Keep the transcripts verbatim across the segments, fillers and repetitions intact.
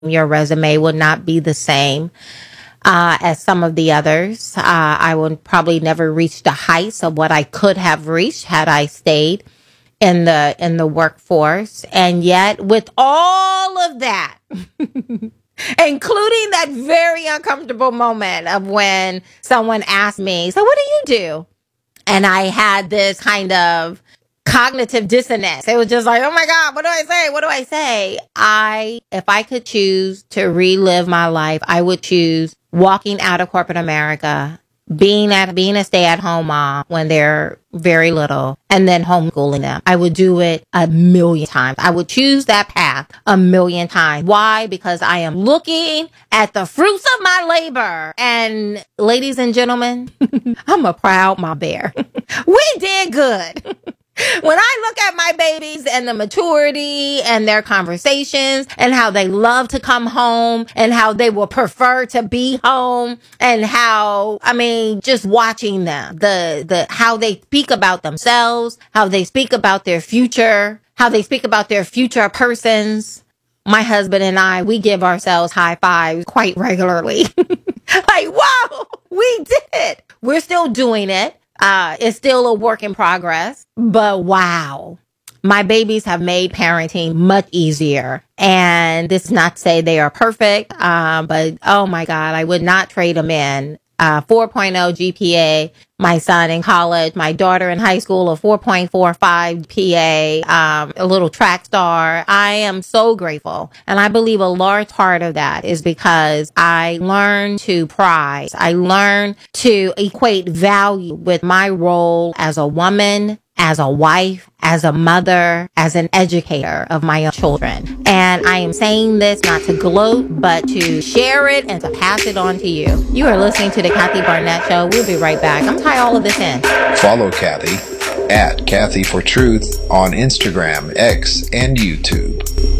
Your resume will not be the same uh, as some of the others. Uh, I would probably never reach the heights of what I could have reached had I stayed in the in the workforce. And yet, with all of that, including that very uncomfortable moment of when someone asked me, so what do you do? And I had this kind of cognitive dissonance. It was just like, oh my God, what do I say? What do I say? I, if I could choose to relive my life, I would choose walking out of corporate America, being at, being a stay-at-home mom when they're very little, and then homeschooling them. I would do it a million times. I would choose that path a million times. Why? Because I am looking at the fruits of my labor. And ladies and gentlemen, I'm a proud mama bear. We did good. When I look at my babies and the maturity and their conversations and how they love to come home and how they will prefer to be home and how, I mean, just watching them, the, the, how they speak about themselves, how they speak about their future, how they speak about their future persons. My husband and I, we give ourselves high fives quite regularly. Like, whoa, we did it. We're still doing it. Uh, it's still a work in progress, but wow, my babies have made parenting much easier. And this is not to say they are perfect, uh, but oh my God, I would not trade them in. Uh, four point oh G P A, my son in college, my daughter in high school, a four point four five P A, um, a little track star. I am so grateful. And I believe a large part of that is because I learned to prize. I learned to equate value with my role as a woman, as a wife, as a mother, as an educator of my own children. And I am saying this not to gloat, but to share it and to pass it on to you. You are listening to the Kathy Barnett Show. We'll be right back. I'm tie all of this in. Follow Kathy at Kathy for Truth on Instagram, X, and YouTube.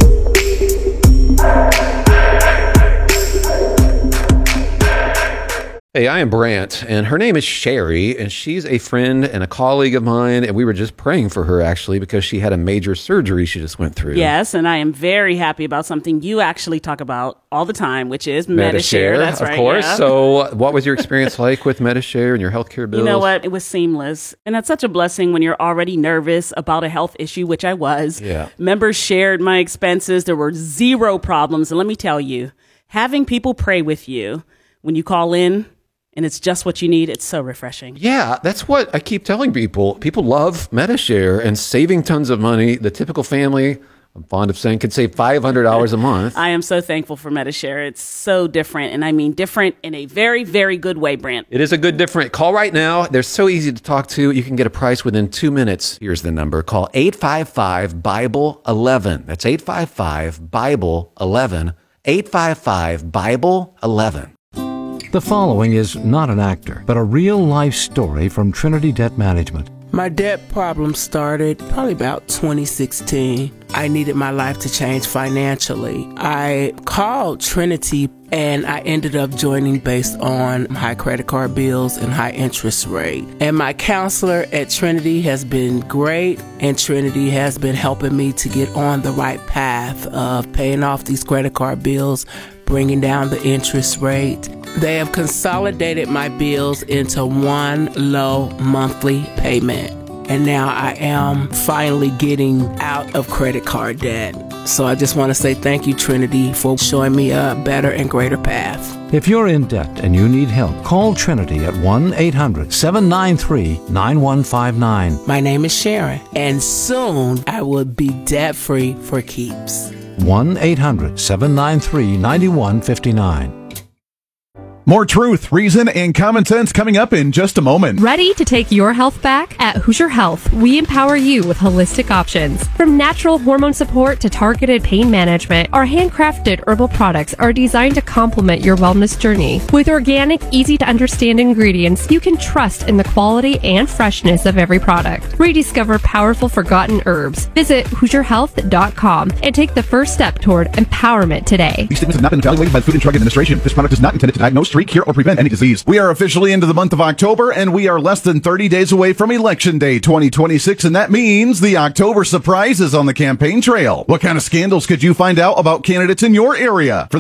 Hey, I am Brant, and her name is Sherry, and she's a friend and a colleague of mine, and we were just praying for her, actually, because she had a major surgery she just went through. Yes, and I am very happy about something you actually talk about all the time, which is Medi-Share. That's of right, course. yeah. So what was your experience like with Medi-Share and your healthcare bills? You know what? It was seamless, and that's such a blessing when you're already nervous about a health issue, which I was. Yeah. Members shared my expenses. There were zero problems, and let me tell you, having people pray with you when you call in, and it's just what you need. It's so refreshing. Yeah, that's what I keep telling people. People love Medi-Share and saving tons of money. The typical family, I'm fond of saying, could save five hundred dollars a month. I am so thankful for Medi-Share. It's so different, and I mean different in a very, very good way, Brant. It is a good different. Call right now. They're so easy to talk to. You can get a price within two minutes. Here's the number. Call eight five five, Bible eleven. That's eight five five, Bible eleven. eight five five, Bible eleven. The following is not an actor, but a real-life story from Trinity Debt Management. My debt problem started probably about twenty sixteen. I needed my life to change financially. I called Trinity and I ended up joining based on high credit card bills and high interest rate. And my counselor at Trinity has been great, and Trinity has been helping me to get on the right path of paying off these credit card bills, bringing down the interest rate. They have consolidated my bills into one low monthly payment. And now I am finally getting out of credit card debt. So I just want to say thank you, Trinity, for showing me a better and greater path. If you're in debt and you need help, call Trinity at one eight hundred, seven nine three, nine one five nine. My name is Sharon, and soon I will be debt-free for keeps. one eight hundred, seven nine three, nine one five nine. More truth, reason, and common sense coming up in just a moment. Ready to take your health back? At Hoosier Health, we empower you with holistic options. From natural hormone support to targeted pain management, our handcrafted herbal products are designed to complement your wellness journey. With organic, easy-to-understand ingredients, you can trust in the quality and freshness of every product. Rediscover powerful forgotten herbs. Visit Hoosier Health dot com and take the first step toward empowerment today. These statements have not been evaluated by the Food and Drug Administration. This product is not intended to diagnose, to treat, cure, or prevent any disease. We are officially into the month of October, and we are less than thirty days away from Election Day twenty twenty-six, and that means the October surprise is on the campaign trail. What kind of scandals could you find out about candidates in your area? For